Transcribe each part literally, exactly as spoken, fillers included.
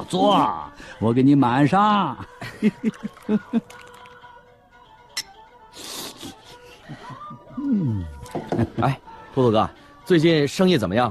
坐，我给你满上。 嗯，哎，秃子哥，最近生意怎么样？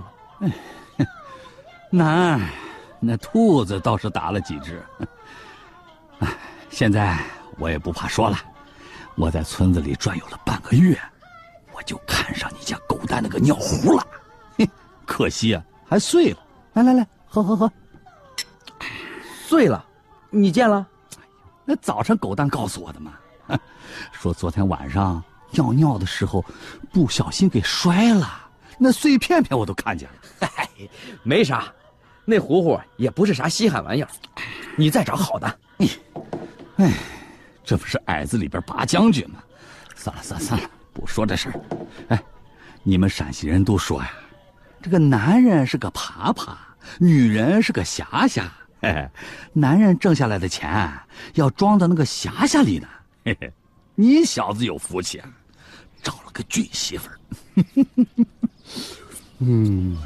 难，那兔子倒是打了几只。哎，现在我也不怕说了，我在村子里转悠了半个月，我就看上你家狗蛋那个尿壶了。嘿，可惜啊，还碎了。来来来，喝喝喝。 碎了？你见了？ 那早上狗蛋告诉我的嘛，说昨天晚上尿尿的时候不小心给摔了，那碎片片我都看见了。 嗨，没啥，那壶壶也不是啥稀罕玩意儿，你再找好的。 哎，这不是矮子里边拔将军吗？算了算了算了，不说这事儿。哎，你们陕西人都说呀，这个男人是个耙耙，女人是个匣匣。嘿嘿，男人挣下来的钱要装到那个匣匣里呢。嘿嘿，你小子有福气啊，找了个俊媳妇儿。 嗯，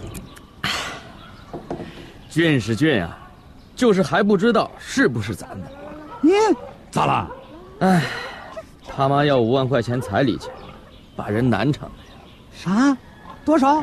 俊是俊啊，就是还不知道是不是咱的。 你咋了？ 哎，他妈要五万块钱彩礼钱，把人难成了呀。 啥？多少？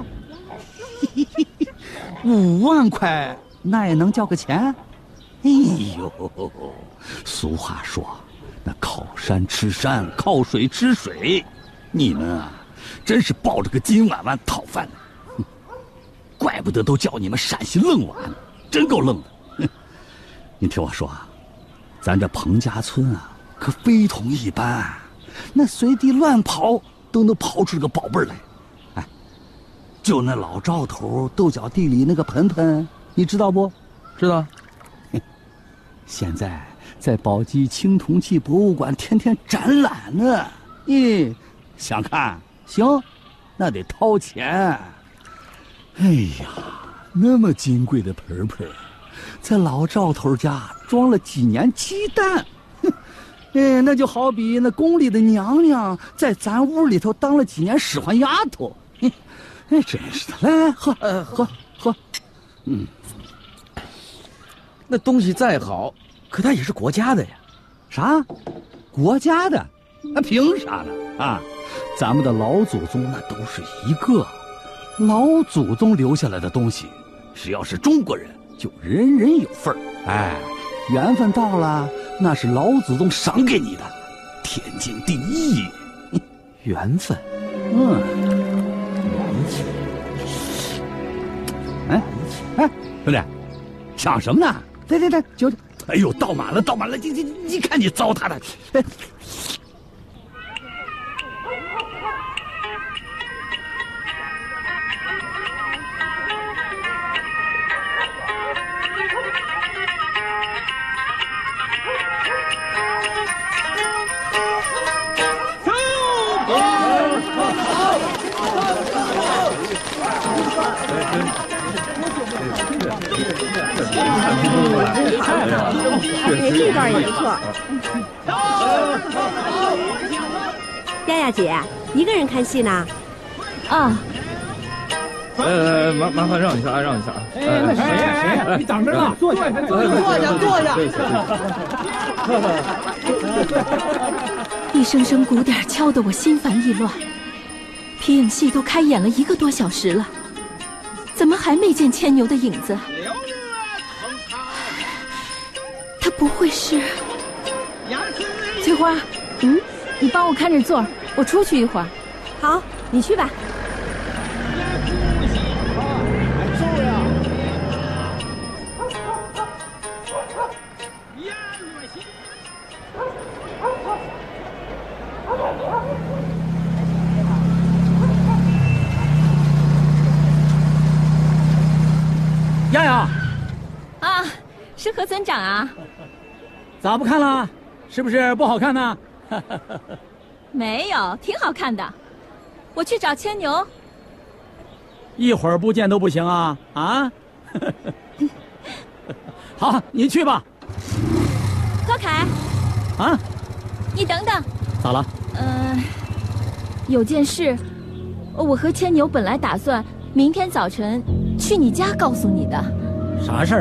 五万块，那也能叫个钱？哎呦，俗话说，那靠山吃山，靠水吃水。你们啊，真是抱着个金碗碗讨饭的，怪不得都叫你们陕西愣娃呢，真够愣的。你听我说啊，咱这彭家村啊，可非同一般，那随地乱跑都能跑出个宝贝来。哎，就那老赵头豆角地里那个盆盆，你知道不？ 知道。 现在在宝鸡青铜器博物馆天天展览呢。咦，想看？行，那得掏钱。哎呀，那么金贵的盆盆，在老赵头家装了几年鸡蛋，哎，那就好比那宫里的娘娘在咱屋里头当了几年使唤丫头。哎，真是的，来来喝，呃，喝喝。嗯， 那东西再好，可它也是国家的呀。 啥？国家的？那凭啥呢？啊，咱们的老祖宗那都是一个，老祖宗留下来的东西，只要是中国人，就人人有份儿。哎，缘分到了，那是老祖宗赏给你的，天经地义。 缘分。 嗯。 缘分。 哎哎，兄弟，想什么呢？对对对，酒。哎呦，倒满了，倒满了！你你你看你糟蹋的。哎， 哎，这段也不错。丫丫姐，一个人看戏呢？ 啊。 呃，麻麻烦让一下啊，让一下啊。 哎，那谁呀谁呀？你等着呢，坐下，坐下，坐下。 一声声鼓点敲得我心烦意乱。皮影戏都开演了一个多小时了，怎么还没见牵牛的影子？他不会是…… 翠花， 嗯， 你帮我看着座儿，我出去一会儿。 好，你去吧。 丫丫， 啊，是何村长啊？ 咋不看了？是不是不好看呢？ 没有，挺好看的。我去找牵牛。 一会儿不见都不行啊啊！好，你去吧。 高凯， 啊， 你等等。 咋了？ 呃，有件事，我和牵牛本来打算明天早晨去你家告诉你的。 啥事儿？